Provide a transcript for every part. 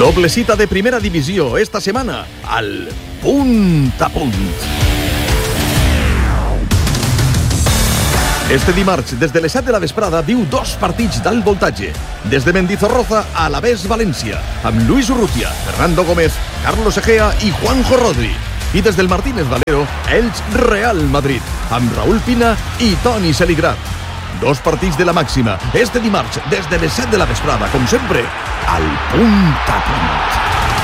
Doble cita de primera divisió esta setmana al Punt a Punt. Este dimarts, des de les 7 de la vesprada, viu 2 partits d'alt voltatge. Des de Mendizorroza a l'Alavés València, amb Luis Urrutia, Fernando Gómez, Carlos Egea i Juanjo Rodri. I des del Martínez Valero, Elx Real Madrid, amb Raúl Pina i Toni Seligrat. 2 partits de la màxima, este dimarts, des de les 7 de la vesprada, com sempre, al Punt a Punt.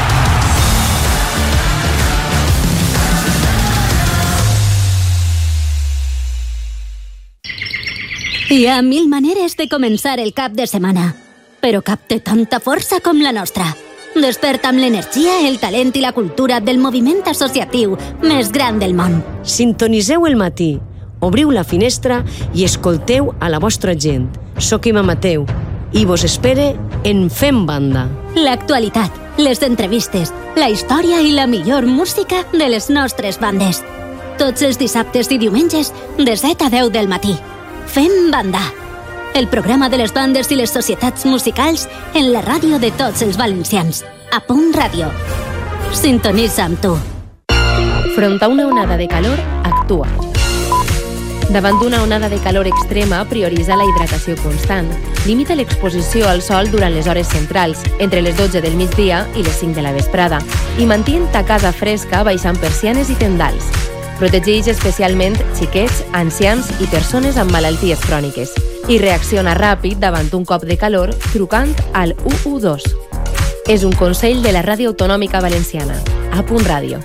Hi ha 1000 maneres de començar el cap de setmana, però cap té tanta força com la nostra. Desperta amb l'energia, el talent i la cultura del moviment associatiu més gran del món. Sintoniseu el matí, obriu la finestra i escolteu a la vostra gent. Soc Ima Mateu i vos espere en Fem Banda. L'actualitat, les entrevistes, la història i la millor música de les nostres bandes. Tots els dissabtes i diumenges de 7 a 10 del matí. Fem Banda, el programa de les bandes i les societats musicals en la ràdio de tots els valencians. A Punt Ràdio. Sintonitza amb tu. Front a una onada de calor, actua. Davant d'una onada de calor extrema, prioritza la hidratació constant. Limita l'exposició al sol durant les hores centrals, entre les 12 del migdia i les 5 de la vesprada, i mantén ta casa fresca baixant persianes i tendals. Protegeix especialment xiquets, ancians i persones amb malalties cròniques. I reacciona ràpid davant un cop de calor trucant al 112. És un consell de la Ràdio Autonòmica Valenciana. A Punt Ràdio.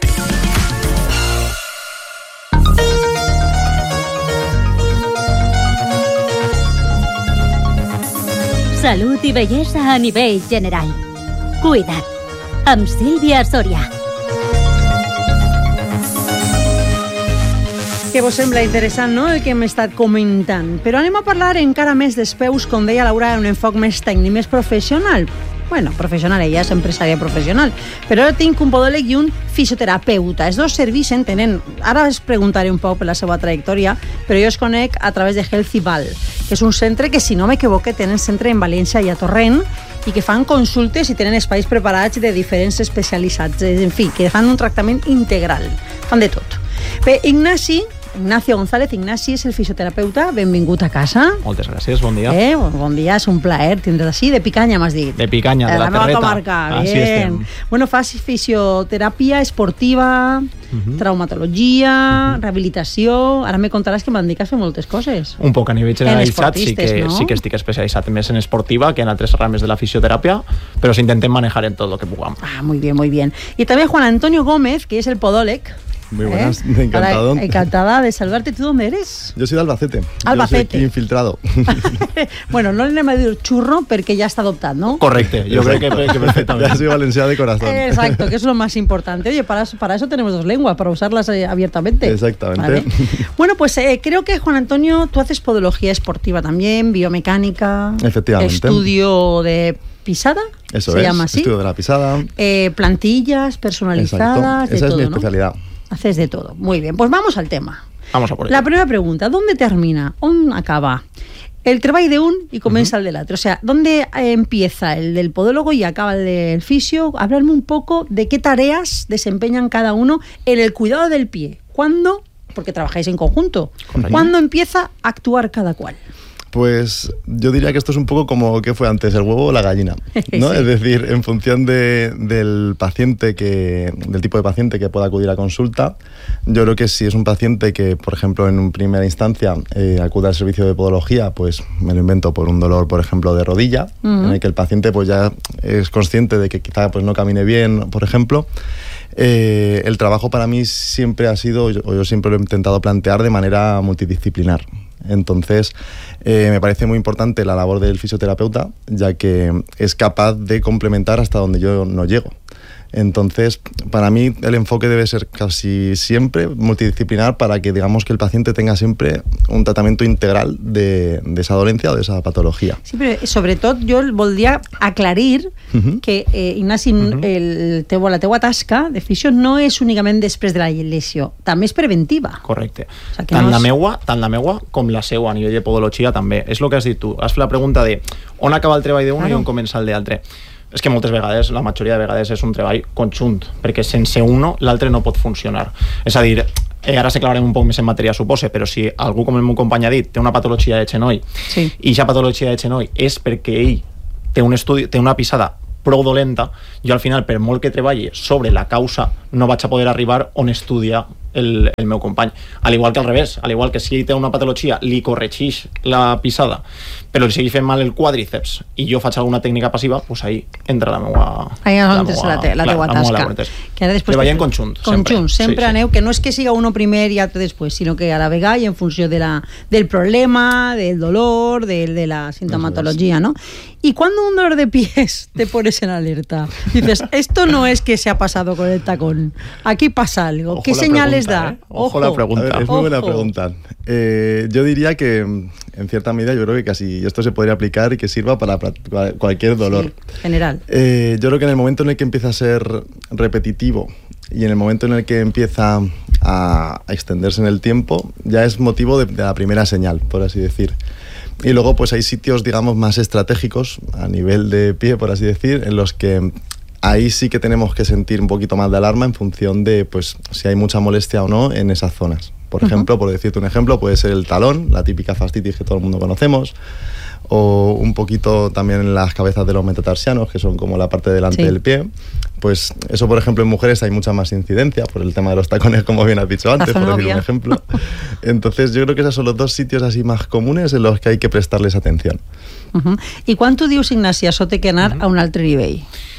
Salut i bellesa a nivell general. Cuida't. Amb Sílvia Soria. Que vos sembla interessant, no?, el que hem estat comentant. Però anem a parlar encara més d'espeus, com deia Laura, en un enfoc més tècnic, més professional. Bueno, professional, ella és empresària professional. Però ara tinc un podòleg i un fisioterapeuta. Els dos serveixen, tenen... Ara es preguntaré un poc per la seva trajectòria, però jo els conec a través de Healthy Val, que és un centre que, si no m'equivoque, tenen centre en València i a Torrent, i que fan consultes i tenen espais preparats de diferents especialitats. En fi, que fan un tractament integral. Fan de tot. Bé, Ignacio González, Ignasi és el fisioterapeuta, benvingut a casa. Moltes gràcies, bon dia. Bon dia, és un plaer tindre's així, de Picanya m'has dit. De Picanya, de la meva Terreta. Comarca, Així bien. estem. Bueno, fas fisioteràpia esportiva, traumatologia, rehabilitació... Ara me contaràs que m'han dit que has fet moltes coses. Un poc a nivell generalitzat, sí no? que estic especialitzat més en esportiva que en altres rames de la fisioteràpia, però s'intentem manejar en tot lo que puguem. Ah, muy bien, muy bien. Y también Juan Antonio Gómez, que es el podóleg. Muy buenas, encantado. Encantada de salvarte. ¿Tú dónde eres? Yo soy de Albacete. Albacete. Yo soy infiltrado. Bueno, no le me dir churro porque ya está adoptado, ¿no? Correcte, yo creo que perfectamente. Ya soy valenciano de corazón. Exacto, que es lo más importante. Oye, para eso tenemos dos lenguas, para usarlas abiertamente. Exactamente. ¿Vale? Bueno, pues creo que, Juan Antonio, tú haces podología esportiva también, biomecánica. Efectivamente. Estudio de pisada. Eso se es, llama así. Estudio de la pisada. Plantillas personalizadas. Exacto. Esa de es todo, mi ¿no? especialidad. Haces de todo. Muy bien, pues vamos al tema. Vamos a por ello. La primera pregunta, ¿dónde termina? ¿Dónde acaba el treball de un y comienza el del otro? O sea, ¿dónde empieza el del podólogo y acaba el del fisio? Hablarme un poco de qué tareas desempeñan cada uno en el cuidado del pie. ¿Cuándo? Porque trabajáis en conjunto. Correcto. ¿Cuándo empieza a actuar cada cual? Pues yo diría que esto es un poco como ¿qué fue antes, el huevo o la gallina? ¿No? Sí. Es decir, en función del paciente del tipo de paciente que pueda acudir a consulta, yo creo que si es un paciente que, por ejemplo, en primera instancia acude al servicio de podología, pues me lo invento por un dolor, por ejemplo, de rodilla, en el que el paciente pues ya es consciente de que quizá pues no camine bien, por ejemplo. El trabajo para mí siempre ha sido, o yo siempre lo he intentado plantear de manera multidisciplinar. Entonces, me parece muy importante la labor del fisioterapeuta, ya que es capaz de complementar hasta donde yo no llego. Entonces, para mí el enfoque debe ser casi siempre multidisciplinar para que digamos que el paciente tenga siempre un tratamiento integral de esa dolencia o de esa patología. Sí, però sobretot jo voldria aclarir que, Ignasi, la teua tasca de fisio no és únicament després de la lesió, també és preventiva. Correcte. O sea, que tant no la és... meua com la seua a nivell de podologia també. És el que has dit tu. Has fet la pregunta de on acaba el treball d'un i on comença el d'altre. És que moltes vegades, la majoria de vegades, és un treball conjunt, perquè sense uno l'altre no pot funcionar. És a dir, ara se clavarem un poc més en matèria, supose, però si algú, com el meu company ha dit, té una patologia de genoll, i aquesta patologia de genoll és perquè ell té una pisada prou dolenta, jo al final, per molt que treballi sobre la causa, no vaig a poder arribar on estudia el meu company. Al igual que al revés, al igual que si ell té una patologia, li corregeix la pisada, però li segueix fent mal el quàdriceps i jo faig alguna tècnica passiva, doncs ahí entra la meua... Ahí és la teua tasca. Treballem conjunt. Conjunt, sempre aneu, que no és que siga uno primer i altre després, sinó que a la vegada i en funció del problema, del dolor, de la sintomatología, ¿no? Y cuando un dolor de pies te pones en alerta, dices, esto no es que se ha pasado con el tacón, aquí pasa algo. ¿Qué señales da? Ojo la pregunta. Es muy buena pregunta. Yo diría que, en cierta medida, yo creo que casi esto se podría aplicar y que sirva para cualquier dolor. Sí, general. Yo creo que en el momento en el que empieza a ser repetitivo y en el momento en el que empieza a extenderse en el tiempo, ya es motivo de la primera señal, por así decir. Y luego pues hay sitios, digamos, más estratégicos a nivel de pie, por así decir, en los que ahí sí que tenemos que sentir un poquito más de alarma en función de pues si hay mucha molestia o no en esas zonas. Por ejemplo, por decirte un ejemplo, puede ser el talón, la típica fascitis que todo el mundo conocemos, o un poquito también en las cabezas de los metatarsianos, que son como la parte delante del pie. Pues eso, por ejemplo, en mujeres hay mucha más incidencia por el tema de los tacones, como bien has dicho antes, por decir un ejemplo. Entonces yo creo que esos son los dos sitios así más comunes en los que hay que prestarles atención. I quan tu dius, Ignasi, això té que anar a un altre nivell?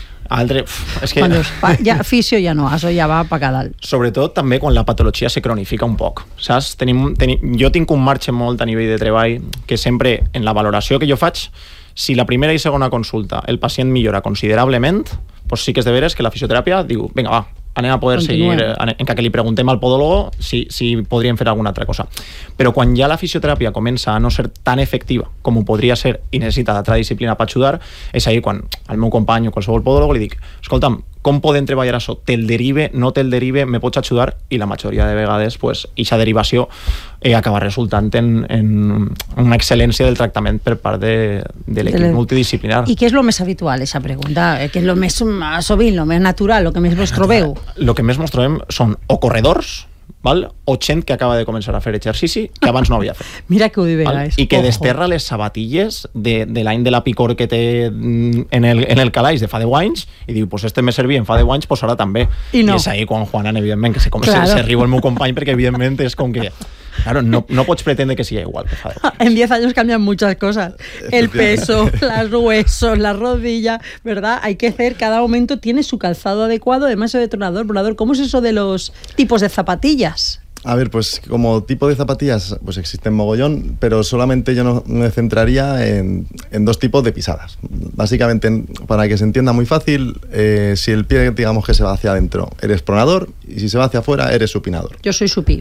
És que... ja, fisio ja no, això ja va per cada dalt. Sobretot també quan la patologia se cronifica un poc, saps? Jo tinc un marge molt a nivell de treball que sempre, en la valoració que jo faig, si la primera i segona consulta el pacient millora considerablement, doncs sí que és de veres que la fisioteràpia diu, vinga, va, anem a poder seguir, encara que li preguntem al podòlogo si podríem fer alguna altra cosa. Però quan ja la fisioteràpia comença a no ser tan efectiva com ho podria ser i necessita d'altra disciplina per ajudar, és ahí quan al meu company o qualsevol podòlogo li dic, escolta'm, com podem treballar això? Te'l derive, no te'l derive, me pots ajudar? I la majoria de vegades, pues, aquesta derivació acaba resultant en una excel·lència del tractament per part de l'equip multidisciplinar. I què és el més habitual, aquesta pregunta? Què és el més sovint, el més natural, el que més vos trobeu? El que més mos trobem són o corredors, o gent que acaba de començar a fer exercici que abans no havia fet. Mira que ho diu, i que desterra les sabatilles de l'any de la picor que té en el calaix de fa 10 anys i diu, pues este me servia en fa 10 anys, pues ara també. I és ahí quan Juanan, evidentment, que se riu el meu company, perquè evidentment és com que claro, no pots pretendre que sigui igual que fa 10 anys. En 10 años cambian muchas cosas. El peso, los huesos, la rodilla, ¿verdad? Hay que hacer, cada momento tiene su calzado adecuado, además de detonador. ¿Cómo es eso de los tipos de zapatillas? A ver, pues como tipo de zapatillas, pues existen mogollón, pero solamente yo no me centraría en dos tipos de pisadas. Básicamente, para que se entienda muy fácil, si el pie, digamos que se va hacia adentro, eres pronador, y si se va hacia afuera, eres supinador. Yo soy supí.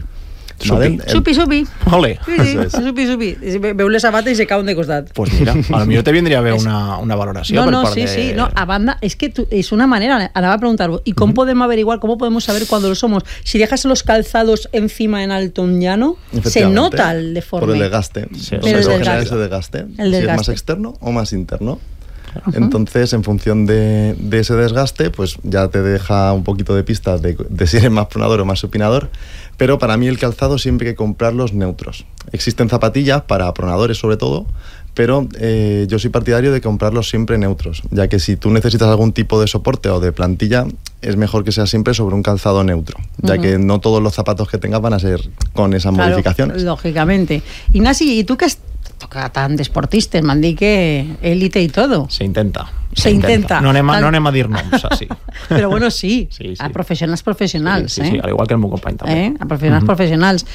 Supi. Ole. Supi. Veu les sabates i se cauen de costat. Pues mira, a lo millor te vindria a ver una valoració per part de... Sí. No, a banda, es que es una manera, ahora va a preguntar, ¿y cómo podemos averiguar, cómo podemos saber cuándo lo somos? Si dejas los calzados encima en alto en llano, se nota el deforme. Por el desgaste. Sí, ese desgaste. Si es más externo o más interno. Entonces, en función de ese desgaste, pues ya te deja un poquito de pista de si eres más pronador o más supinador. Pero para mí el calzado siempre hay que comprarlos neutros. Existen zapatillas para pronadores sobre todo, pero yo soy partidario de comprarlos siempre neutros, ya que si tú necesitas algún tipo de soporte o de plantilla, es mejor que sea siempre sobre un calzado neutro, ya que no todos los zapatos que tengas van a ser con esas modificacions. Lógicamente. Ignasi, ¿y tú qué toca tan deportistes? M'han dit que élite y todo. Se intenta. No anem a dir noms, així. Però bueno, sí. A professionals. Sí, al igual que el meu company també. A professionals professionals.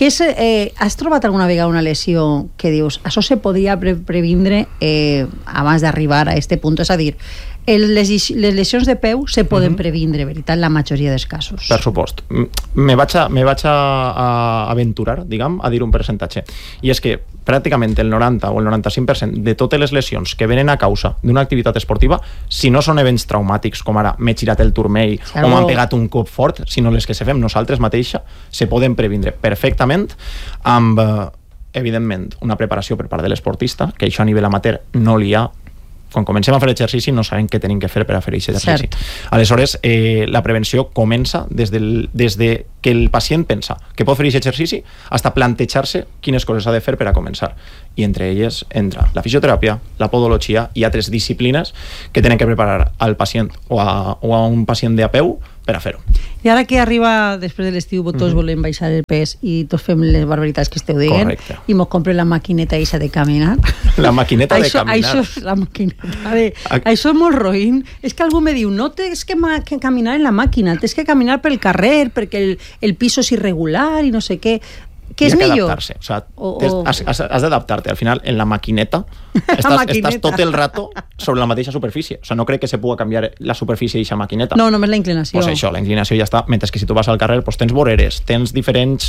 Has trobat alguna vegada una lesió que dius, això se podria previndre abans d'arribar a este punt? És a dir, les lesions de peu se poden previndre, veritat, la majoria dels casos. Per supost. Me vaig a aventurar, diguem, a dir un percentatge. I és que pràcticament el 90 o el 95% de totes les lesions que venen a causa d'una activitat esportiva, si no són events traumàtics, com ara m'he girat el turmell o m'han pegat un cop fort, sinó les que se fem nosaltres mateixa, se poden previndre perfectament amb, evidentment, una preparació per part de l'esportista, que això a nivell amateur no li ha quan comencem a fer exercici no sabem què tenim que fer per a fer exercici. Aleshores, la prevenció comença des de que el pacient pensa que pot fer exercici fins a plantejar-se quines coses ha de fer per a començar. I entre elles entra la fisioteràpia, la podologia i altres disciplines que tenen que preparar al pacient o a un pacient de a peu per a fer-ho. I ara que arriba després de l'estiu, tots volem baixar el pes i tots fem les barbaritats que esteu dient. Correcte. I mos compren la maquineta eixa de caminar. La maquineta de caminar. Això és la maquineta de... Això és molt roïn. És que algú me diu, no tens que caminar en la màquina, tens que caminar pel carrer perquè el piso és irregular i no sé què. Què és millor? Adaptar-se. O sea, has d'adaptar-te. Al final, en la maquineta, estàs tot el rato sobre la mateixa superfície. O sea, no crec que se pugui canviar la superfície d'aquesta maquineta. No, només la inclinació. Pues això, la inclinació ja està. Mentre que si tu vas al carrer, pues tens voreres, tens diferents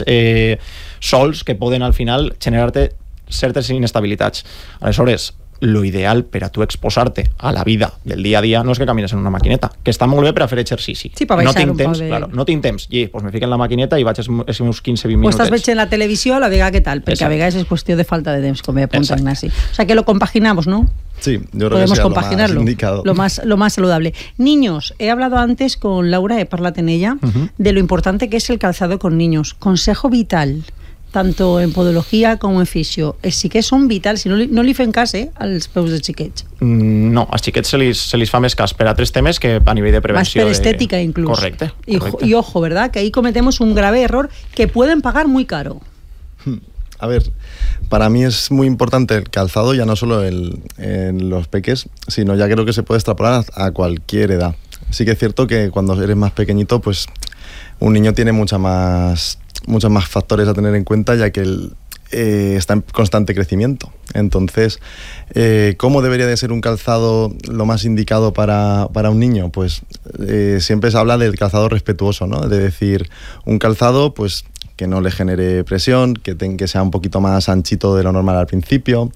sols que poden al final generar-te certes inestabilitats. Aleshores, lo ideal per a tu exposar-te a la vida del dia a dia no és que camines en una maquineta, que està molt bé per a fer exercici. Sí, per baixar un poc de... Claro, no tinc temps. Pues me fico en la maquineta i vaig els meus 15-20 minutets. O estàs veient la televisió a la vegada que tal, perquè a vegades és qüestió de falta de temps, com apunta Ignasi. O sea, que lo compaginamos, ¿no? Sí, yo creo podemos que compaginarlo, lo más lo más saludable. Niños, he hablado antes con Laura, he hablado en ella, de lo importante que es el calzado con niños. Consejo vital, tanto en podología com en fisio. Els xiquets són vitals, si no li fem cas als peus dels xiquets. No, als xiquets se li fa més cas per altres temes que a nivell de prevenció. Más per estética incluso. Correcte. Y ojo, ¿verdad? Que ahí cometemos un grave error que pueden pagar muy caro. A ver, para mí es muy importante el calzado, ya no solo en los peques, sino ya creo que se puede extrapolar a cualquier edad. Sí que es cierto que cuando eres más pequeñito, pues un niño tiene muchos más factores a tener en cuenta, ya que él está en constante crecimiento. Entonces, ¿cómo debería de ser un calzado lo más indicado para un niño? Pues siempre se habla del calzado respetuoso, ¿no? De decir, un calzado pues que no le genere presión, que sea un poquito más anchito de lo normal al principio,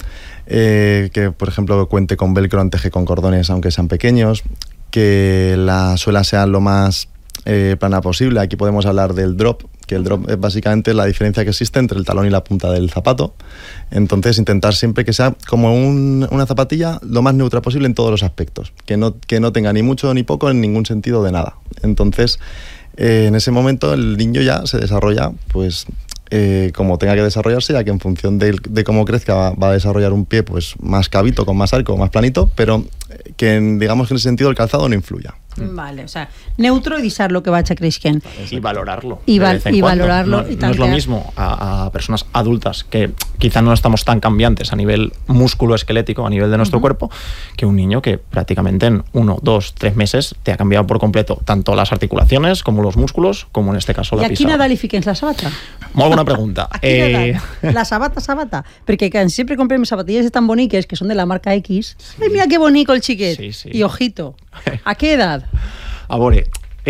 que por ejemplo cuente con velcro antes que con cordones, aunque sean pequeños, que la suela sea lo más plana posible. Aquí podemos hablar del drop, que el drop es básicamente la diferencia que existe entre el talón y la punta del zapato. Entonces intentar siempre que sea como una zapatilla lo más neutra posible en todos los aspectos, que no tenga ni mucho ni poco en ningún sentido de nada. Entonces en ese momento el niño ya se desarrolla pues como tenga que desarrollarse, ya que en función de cómo crezca va a desarrollar un pie pues más cabito, con más arco, más planito, pero que digamos que en ese sentido el calzado no influya. Vale, o sea, neutro y disar lo que vaya creciendo. Y valorarlo. Y valorarlo. No es lo mismo a personas adultas que quizá no estamos tan cambiantes a nivel músculo-esquelético, a nivel de nuestro cuerpo, que un niño que prácticamente en 1, 2, 3 meses te ha cambiado por completo tanto las articulaciones como los músculos, como en este caso la pisada. ¿Y a quina edad li fiquem la sabata? Molt bona pregunta. ¿A quina edad? La sabata. Perquè siempre comprem zapatillas tan boniques que son de la marca X. Sí. Ay, mira qué bonito el chiquet. Sí. Y ojito. ¿A qué edad? A veure,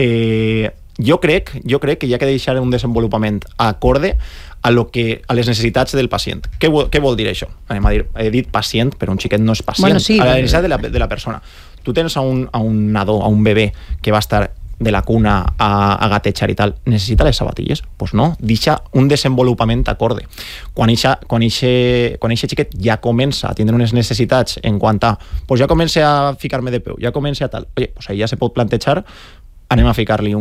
jo crec que hi ha que deixar un desenvolupament acorde a les necessitats del pacient. Què vol dir això? Anem a dir, he dit pacient, però un xiquet no és pacient. Bueno, sí, a la necessitat de la persona. Tu tens a un nadó, a un bebè que va estar de la cuna a gatejar i tal, necessita les sabatilles? Pues no, deixa un desenvolupament acorde. Quan eixe xiquet ja comença a tindre unes necessitats en quant a, pues ja comença a ficar-me de peu, ja comença a tal, oye, pues ahí ja se pot plantejar, anem a ficar-li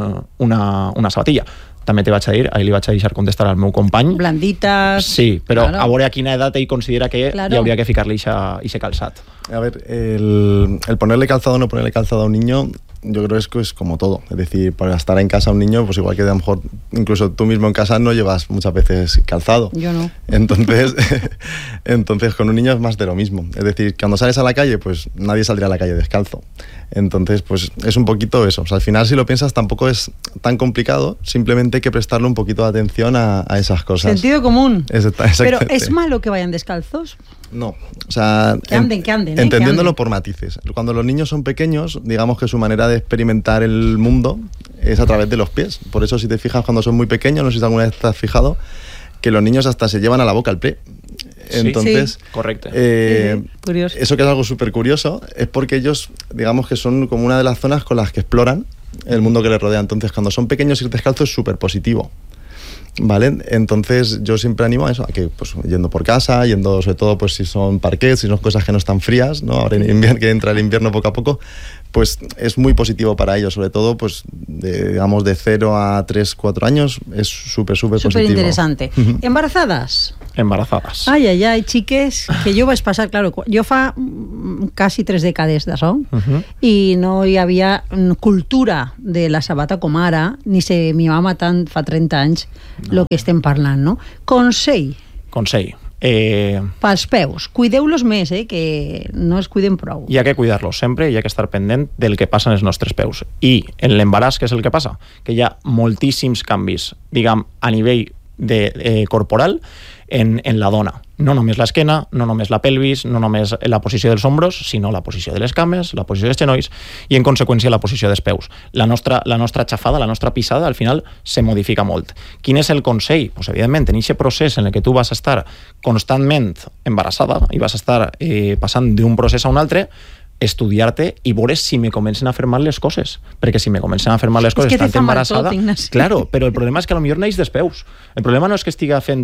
una sabatilla. També te vaig a dir, ahir li vaig a deixar contestar al meu company. Blanditas... Sí, però claro. A veure a quina edat ell considera que claro. Hi hauria que ficar-li ixe calçat. A ver, el ponerle calzado o no ponerle calzado a un niño, yo creo que es como todo. Es decir, para estar en casa un niño, pues igual que a lo mejor incluso tú mismo en casa no llevas muchas veces calzado. Yo no. Entonces con un niño es más de lo mismo. Es decir, cuando sales a la calle, pues nadie saldría a la calle descalzo. Entonces, pues es un poquito eso. O sea, al final, si lo piensas, tampoco es tan complicado. Simplemente hay que prestarle un poquito de atención a esas cosas. Sentido común. Exactamente. Pero ¿es malo que vayan descalzos? No, o sea... Que anden. Entendiéndolo por matices. Cuando los niños son pequeños, digamos que su manera de experimentar el mundo es a través de los pies. Por eso, si te fijas, cuando son muy pequeños, no sé si alguna vez te has fijado, que los niños hasta se llevan a la boca el pie. Entonces, sí, correcto. Curioso. Eso que es algo súper curioso es porque ellos, digamos que son como una de las zonas con las que exploran el mundo que les rodea. Entonces, cuando son pequeños, ir descalzo es súper positivo. ¿vale? Entonces yo siempre animo a eso, a que pues yendo por casa, yendo sobre todo pues si son parquets, si son cosas que no están frías, ¿no? Ahora en invierno, que entra el invierno poco a poco, pues es muy positivo para ellos, sobre todo pues digamos de 0 a 3, 4 años, es súper positivo. Súper interesante. ¿Embarazadas? Embarazadas. Ai, xiques, que jo vaig passar, claro, jo fa quasi 3 dècades d'això, i no hi havia cultura de la sabata com ara, ni se mimava tant fa 30 anys el que estem parlant, no? Consell. Pels peus, cuideu-los més, que no es cuiden prou. Hi ha que cuidar-los sempre, hi ha que estar pendent del que passa en els nostres peus. I en l'embaràs, què és el que passa? Que hi ha moltíssims canvis, diguem, a nivell corporal en la dona. No només l'esquena, no només la pelvis, no només la posició dels ombros, sinó la posició de les cames, la posició dels genolls i, en conseqüència, la posició dels peus. La nostra xafada, la nostra pisada, al final, se modifica molt. Quin és el consell? Pues, evidentment, en aquest procés en el que tu vas estar constantment embarassada i vas estar passant d'un procés a un altre, estudiar-te i veure si me comencen a fer mal les coses, perquè si me comencen a fer mal les coses estant embarassada, claro, però el problema és que potser neix dels peus. El problema no és que estigui fent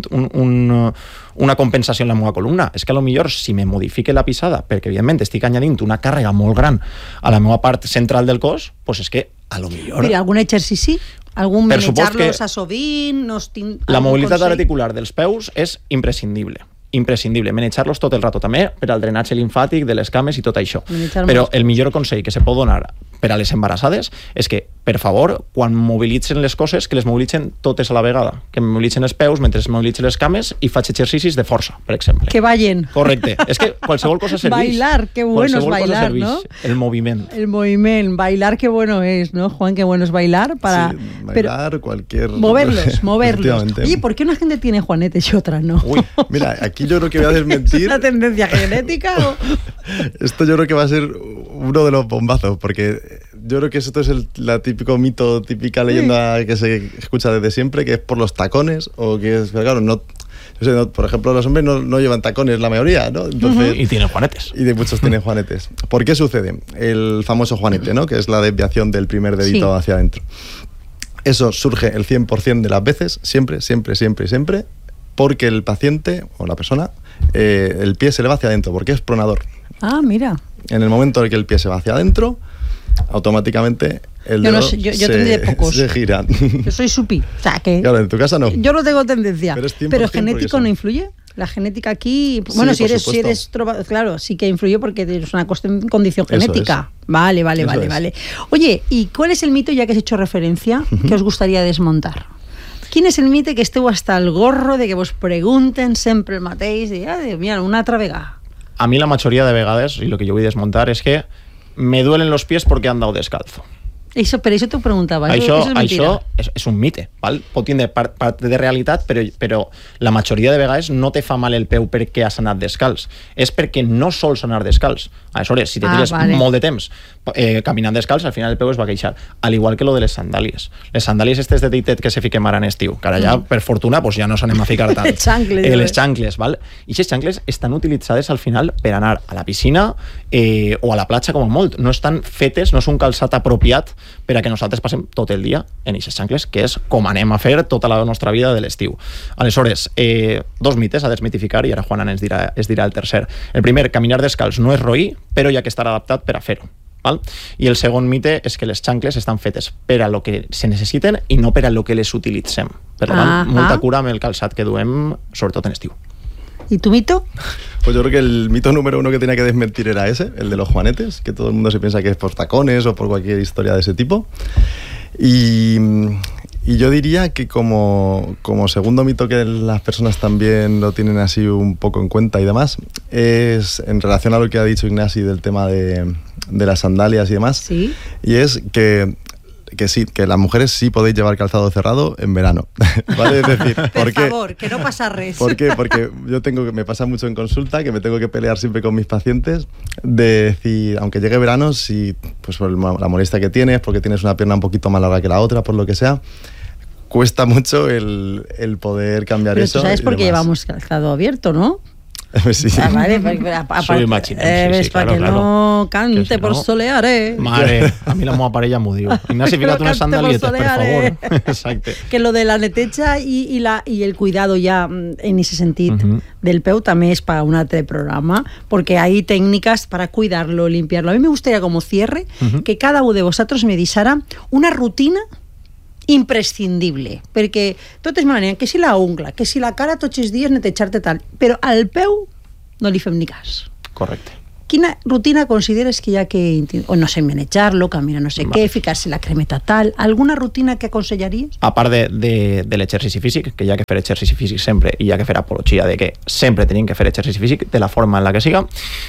una compensació en la meva columna, és que potser si me modifique la pisada, perquè evidentment estic añadint una càrrega molt gran a la meva part central del cos, pues és que potser... Mira, algun exercici? Algun manejar-los a sovint? La mobilitat articular dels peus és imprescindible, manejar-los tot el rato, també per al drenatge limfàtic de les cames i tot això. Però el millor consell que se pot donar per a les embarassades és que, per favor, quan mobilitzen les coses, que les mobilitzen totes a la vegada, que mobilitzen els peus mentre es mobilitzen les cames i faig exercicis de força, per exemple. Que ballen. Correcte. És que qualsevol cosa serveix. Bailar, qué bueno es bailar, ¿no? El moviment. El moviment, bailar, qué bueno es, ¿no, Juan? Qué bueno es bailar para... Sí, bailar, cualquier... Moverlos. Oye, ¿por qué una gente tiene juanetes y otras no? Uy, mira, aquí yo creo que voy a desmentir... ¿Es una tendencia genética o...? Esto yo creo que va a ser uno de los bombazos, porque yo creo que esto es la típico mito, típica leyenda que se escucha desde siempre, que es por los tacones, o que es, claro, no, por ejemplo, los hombres no llevan tacones la mayoría, ¿no? Entonces, y tienen juanetes. Y de muchos tienen juanetes. ¿Por qué sucede? El famoso juanete, ¿no? Que es la desviación del primer dedito hacia adentro. Eso surge el 100% de las veces, siempre, porque el paciente o la persona, el pie se le va hacia adentro, porque es pronador. Ah, mira. En el momento en que el pie se va hacia adentro, automáticamente el dedo se gira. Yo soy supi, o sea que... Claro, en tu casa no. Yo no tengo tendencia. Pero genético no influye. La genética aquí... Bueno, sí, si eres claro, sí que influye porque es una condición genética. Vale. Oye, ¿y cuál es el mito, ya que has hecho referencia, que os gustaría desmontar? Quin és el mite que esteu hasta el gorro de que vos pregunten sempre el mateix i, mira, una altra vegada? A mí la mayoría de vegades, y lo que yo voy a desmontar, es que me duelen los pies porque he andado descalzo. Per això t'ho preguntava. Això és un mite, val? Pot tindre part de realitat, però la majoria de vegades no te fa mal el peu perquè has anat descalç. És perquè no sols anar descalç. Aleshores, si te tires molt de temps caminant descalç, al final el peu es va queixar. Al igual que lo de les sandàlies. Les sandàlies estes de teitet que se fiquem ara en estiu, que ara ja, per fortuna, pues ja no s'anem a ficar tant. Les xancles, val? I aquestes xancles estan utilitzades al final per anar a la piscina o a la platja com a molt. No estan fetes, no és un calçat apropiat per a que nosaltres passem tot el dia en aquestes xancles, que és com anem a fer tota la nostra vida de l'estiu. Aleshores, dos mites a desmitificar, i ara Juana ens dirà el tercer. El primer, caminar descalç no és roí, però hi ha que estar adaptat per a fer-ho. Val? I el segon mite és que les xancles estan fetes per a lo que se necessiten i no per a lo que les utilitzem. Per tant, molta cura amb el calçat que duem, sobretot en estiu. ¿Y tu mito? Pues yo creo que el mito número uno que tenía que desmentir era ese, el de los juanetes, que todo el mundo se piensa que es por tacones o por cualquier historia de ese tipo. Y yo diría que como segundo mito, que las personas también lo tienen así un poco en cuenta y demás, es en relación a lo que ha dicho Ignasi del tema de las sandalias y demás. ¿Sí? Y es que sí, que las mujeres sí podéis llevar calzado cerrado en verano, ¿vale? Es decir, por favor, que no pasa res. ¿Por qué? Porque me pasa mucho en consulta, que me tengo que pelear siempre con mis pacientes, de decir, aunque llegue verano, si pues por la molestia que tienes, porque tienes una pierna un poquito más larga que la otra, por lo que sea, cuesta mucho el poder cambiar eso. Pero tú sabes por qué llevamos calzado abierto, ¿no? Sí. Vale, Soy machine, sí, para claro, que claro. no cante Que si por no- soleare. Mare, a mi la meva parella m'ho diu. Ignasi, fica't unes Cante por sandalietes, per soleare. favor. Exacte. Que lo de la neteja y el cuidado ya en ese sentido del peu también es para un altre programa, porque hay técnicas para cuidarlo, limpiarlo. A mí me gustaría como cierre que cada uno de vosotros me dijera una rutina imprescindible, perquè totes m'anien, que si la ungla, que si la cara tots els dies netejar-te tal, però al peu no li fem ni cas. Correcte. Quina rutina consideres que hi ha que... O no sé, manejar-lo, caminar no sé què, ficar-se la cremeta tal... Alguna rutina que aconsellaries? A part de l'exercici físic, que hi ha que fer exercici físic sempre i hi ha que fer apologia de que sempre tenim que fer exercici físic de la forma en la que siga,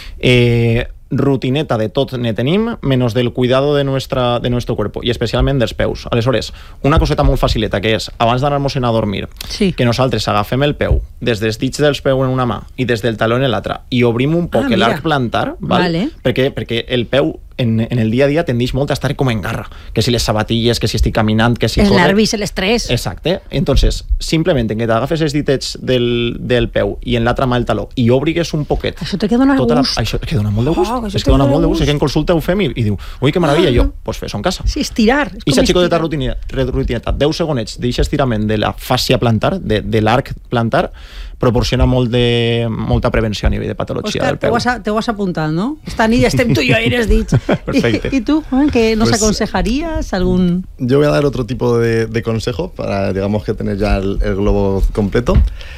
rutineta de tot ne tenim, menys del cuidado de nuestro cuerpo, i especialment dels peus. Aleshores, una coseta molt facileta, que és, abans d'anar-nos a dormir, Sí. que nosaltres agafem el peu, des dels dits dels peus en una mà i des del taló en l'altra, i obrim un poc mira. l'arc plantar, val? Vale. Perquè el peu en el dia a dia tendeix molt a estar com en garra, que si les sabatilles, que si estic caminant, que si Els corre... nervis, l'estrès. Exacte. Entonces, simplement en que t'agafes els ditets del peu i en l'altra mà el taló i obrigues un poquet... Això te queda un gust. Això que dona molt de gust. Que això És te que dona dona molt de gust. gust. És que en consulta ho fem i diu, ui, que meravella. Jo, pues fes-ho en casa. Sí, estirar. I sa xicoteta rutineta, 10 segonets d'eixe estirament de la fàscia plantar, de l'arc plantar, proporciona molta prevenció a nivell de patologia Òscar, del peu. te ho has apuntat, no? Esta nit ja estem tu i jo, eres dits. Perfecte. ¿Y tú, Juan, qué nos Pues, aconsejarías? ¿Algún...? Yo voy a dar otro tipo de consejo para, digamos, que tener ya el globo completo.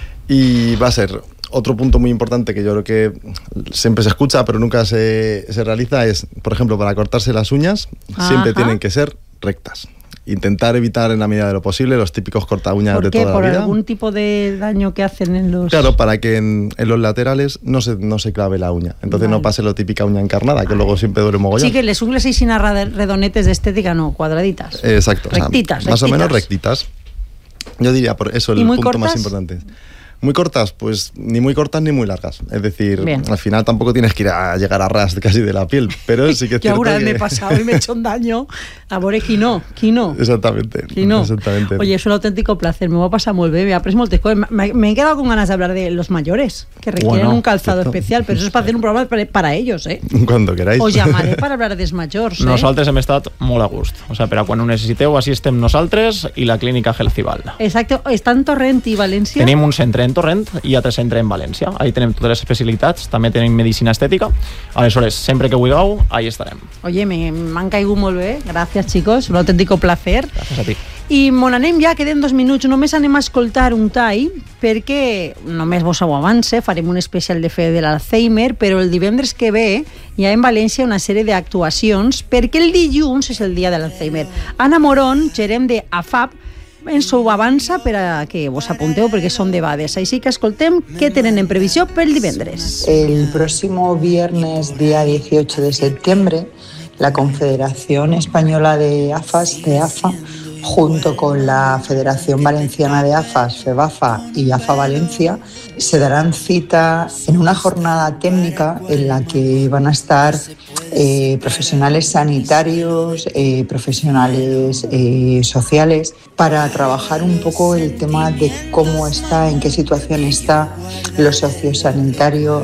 Y va a ser otro punto muy importante que yo creo que siempre se escucha, pero nunca se realiza, es, por ejemplo, para cortarse las uñas, siempre Ajá. tienen que ser rectas. Intentar evitar en la medida de lo posible los típicos corta uñas ¿Por de qué? toda ¿Por la vida. algún tipo de daño que hacen en los...? Claro, para que en los laterales no se clave la uña. Entonces Vale. no pase lo típica uña encarnada, que luego siempre duele mogollón. Sí, que les ungles y sin redonetes de estética, no, cuadraditas. Exacto. Rectitas, Más o menos rectitas. rectitas. Yo diría, por eso, ¿Y el muy punto más cortas? importante. Muy cortas, pues ni muy cortas ni muy largas. Es decir, Bien. al final tampoco tienes que ir a llegar a ras casi de la piel, pero sí que es Yo cierto ahora que... me he pasado y me he hecho un daño. A veure, qui no. Exactamente. Qui no. Exactamente. Oye, es un auténtico placer. Me va a pasar muy bien. Me he aprendido moltes cosas. Me he quedado con ganas de hablar de los mayores, que requieren Bueno, un calzado cierto. especial, pero eso es para hacer un programa para ellos, ¿eh? Cuando queráis. Os llamaré para hablar dels majors, ¿eh? Nosaltres hem estat molt a gust. O sigui, per a quan ho necessiteu, així estem nosaltres i la clínica Healthival. Exacto. Està en Torrent i València? Tenim un centre en Torrent i altre centre en València. Ahí tenim totes les especialitats, també tenim medicina estètica. Aleshores, sempre que vulgueu, ahí estarem. Oye, m'han caigut molt bé. Gràcies, chicos. Un auténtico placer. Gràcies a ti. I mon anem ja, queden 2 minuts. Només anem a escoltar un tall, perquè només vos ho avance, farem un especial de fe de l'Alzheimer, però el divendres que ve hi ha en València una sèrie d'actuacions, perquè el dilluns és el dia de l'Alzheimer. Ana Morón, gerent de AFAP, ens ho avança per a que vos apunteu, perquè són debades. Així que escoltem què tenen en previsió pel divendres. El próximo viernes, día 18 de septiembre, la Confederación Española de AFAS, de AFA, junto con la Federación Valenciana de AFAS, FEBAFA y AFA Valencia, se darán cita en una jornada técnica en la que van a estar profesionales sanitarios, profesionales sociales, para trabajar un poco el tema de cómo está, en qué situación está lo sociosanitario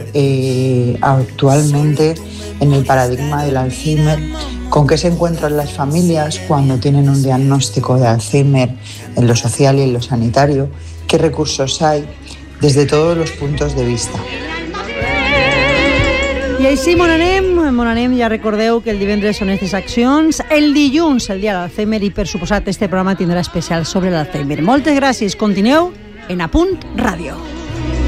actualmente en el paradigma del Alzheimer, con qué se encuentran las familias cuando tienen un diagnóstico de Alzheimer en lo social y en lo sanitario, qué recursos hay desde todos los puntos de vista. I així mon anem, ja recordeu que el divendres són aquestes accions, el dilluns el dia de l'Alzheimer i per suposat este programa tindrà especial sobre l'Alzheimer. Moltes gràcies, continueu en Apunt Ràdio.